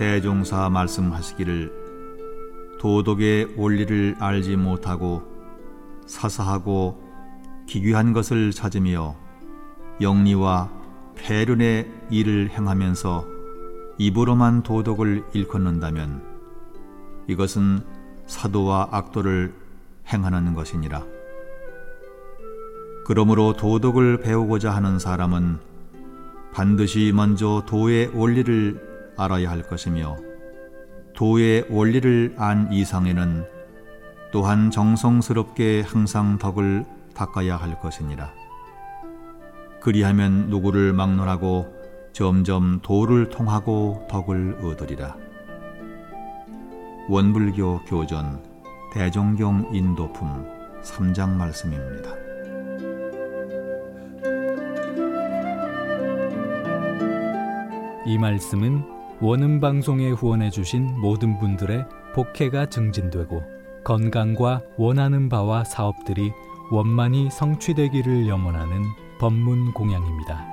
대종사 말씀하시기를 도덕의 원리를 알지 못하고 사사하고 기괴한 것을 찾으며 영리와 패륜의 일을 행하면서 입으로만 도덕을 일컫는다면 이것은 사도와 악도를 행하는 것이니라. 그러므로 도덕을 배우고자 하는 사람은 반드시 먼저 도의 원리를 알아야 할 것이며 도의 원리를 안 이상에는 또한 정성스럽게 항상 덕을 닦아야 할 것이니라. 그리하면 누구를 막론하고 점점 도를 통하고 덕을 얻으리라. 원불교 교전 대종경 인도품 3장 말씀입니다. 이 말씀은 원음방송에 후원해 주신 모든 분들의 복혜가 증진되고 건강과 원하는 바와 사업들이 원만히 성취되기를 염원하는 법문 공양입니다.